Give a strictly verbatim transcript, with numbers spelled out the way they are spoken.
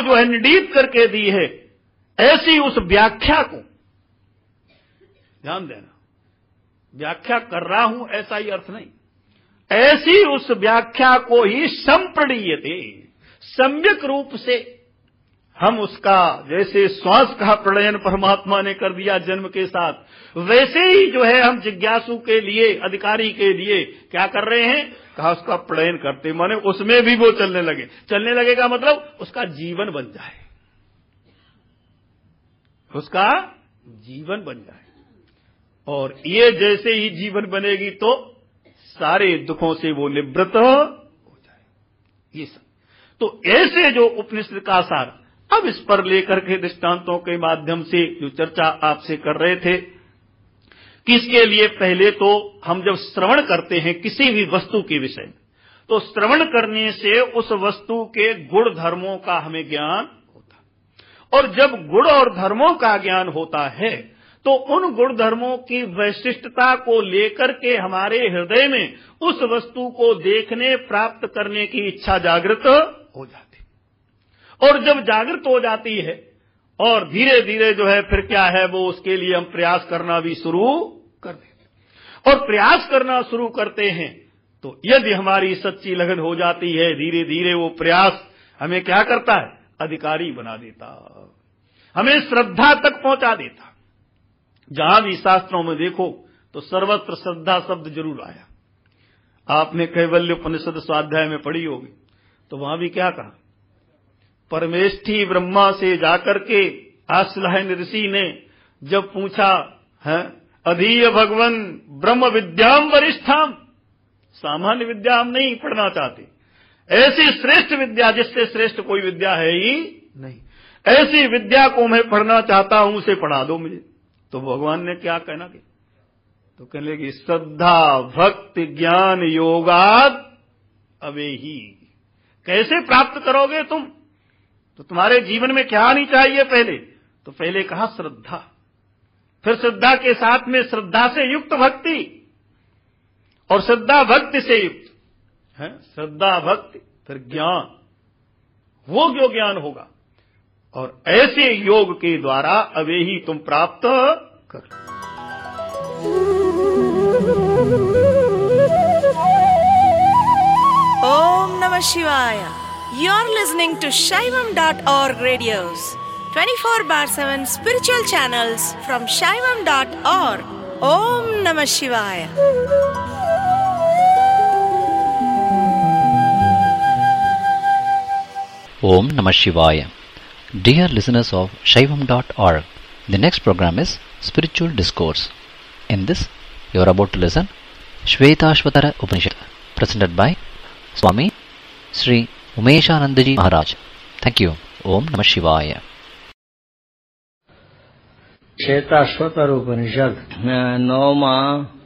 जो है निडीत करके दी है, ऐसी उस व्याख्या को ध्यान देना, व्याख्या कर रहा हूं ऐसा ही अर्थ नहीं, ऐसी उस व्याख्या को ही संप्रणीयते, सम्यक रूप से हम उसका, जैसे श्वास का प्रणयन परमात्मा ने कर दिया जन्म के साथ, वैसे ही जो है हम जिज्ञासु के लिए, अधिकारी के लिए क्या कर रहे हैं, कहा उसका प्रणयन करते, माने उसमें भी वो चलने लगे। चलने लगेगा मतलब उसका जीवन बन जाए, उसका जीवन बन जाए। और ये जैसे ही जीवन बनेगी तो सारे दुखों से वो निवृत्त हो जाए। ये सब तो ऐसे जो उपनिषद का सार, अब इस पर लेकर के दृष्टांतों के माध्यम से जो चर्चा आपसे कर रहे थे, किसके लिए पहले तो हम जब श्रवण करते हैं किसी भी वस्तु के विषय में, तो श्रवण करने से उस वस्तु के गुण धर्मों का हमें ज्ञान होता है, और जब गुण और धर्मों का ज्ञान होता है तो उन गुण धर्मों की वैशिष्टता को लेकर के हमारे हृदय में उस वस्तु को देखने, प्राप्त करने की इच्छा जागृत हो जाती, और जब जागृत हो जाती है और धीरे धीरे जो है फिर क्या है, वो उसके लिए हम प्रयास करना भी शुरू कर देते, और प्रयास करना शुरू करते हैं तो यदि हमारी सच्ची लगन हो जाती है, धीरे धीरे वो प्रयास हमें क्या करता है, अधिकारी बना देता, हमें श्रद्धा तक पहुंचा देता। जहां भी शास्त्रों में देखो तो सर्वत्र श्रद्धा शब्द जरूर आया। आपने कैवल्य उपनिषद स्वाध्याय में पढ़ी होगी, तो वहां भी क्या कहा, परमेष्ठी ब्रह्मा से जाकर के आश्लायन ऋषि ने जब पूछा है, अधीय भगवन ब्रह्म विद्याम वरिष्ठाम, सामान्य विद्या हम नहीं पढ़ना चाहते, ऐसी श्रेष्ठ विद्या जिससे श्रेष्ठ कोई विद्या है ही नहीं, ऐसी विद्या को मैं पढ़ना चाहता हूं, उसे पढ़ा दो मुझे। तो भगवान ने क्या कहना कि, तो कहने लगी श्रद्धा भक्ति ज्ञान योगाद अवेही। कैसे प्राप्त करोगे तुम, तो तुम्हारे जीवन में क्या आनी चाहिए पहले, तो पहले कहा श्रद्धा, फिर श्रद्धा के साथ में श्रद्धा से युक्त भक्ति, और श्रद्धा भक्ति से युक्त है, श्रद्धा भक्ति फिर ज्ञान, वो जो ज्ञान होगा, और ऐसे योग के द्वारा अवे ही तुम प्राप्त कर। ओम नमः शिवाय। You're listening to Shaivam dot org radios, twenty-four bar seven spiritual channels from Shaivam dot org. Om Namah Shivaya. Om Namah Shivaya. Dear listeners of Shaivam dot org, the next program is Spiritual Discourse. In this, you are about to listen Shvetashvatara Upanishad, presented by Swami Sri Umeshanandaji Maharaj. Thank you. Om Namah Shivaya. Shvetashvatara उपनिषद नौवां